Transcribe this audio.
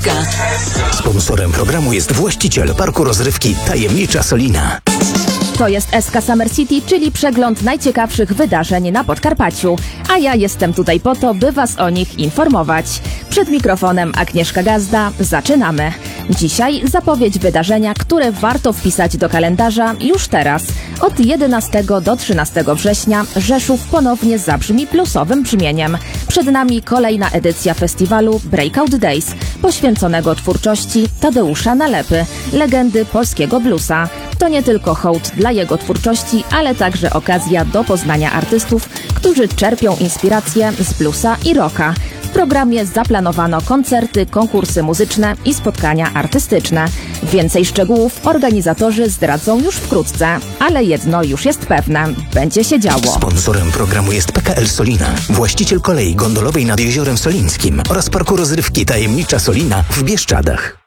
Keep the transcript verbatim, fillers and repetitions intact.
rozrywka. Sponsorem programu jest właściciel parku rozrywki Tajemnicza Solina. To jest S K Summer City, czyli przegląd najciekawszych wydarzeń na Podkarpaciu. A ja jestem tutaj po to, by Was o nich informować. Przed mikrofonem Agnieszka Gazda. Zaczynamy. Dzisiaj zapowiedź wydarzenia, które warto wpisać do kalendarza już teraz. Od jedenastego do trzynastego września Rzeszów ponownie zabrzmi plusowym brzmieniem. Przed nami kolejna edycja festiwalu Breakout Days, poświęconego twórczości Tadeusza Nalepy, legendy polskiego bluesa. To nie tylko hołd dla jego twórczości, ale także okazja do poznania artystów, którzy czerpią inspirację z bluesa i rocka. W programie zaplanowano koncerty, konkursy muzyczne i spotkania artystyczne. Więcej szczegółów organizatorzy zdradzą już wkrótce, ale jedno już jest pewne – będzie się działo. Sponsorem programu jest P K L Solina, właściciel kolei gondolowej nad Jeziorem Solińskim oraz parku rozrywki Tajemnicza Solina w Bieszczadach.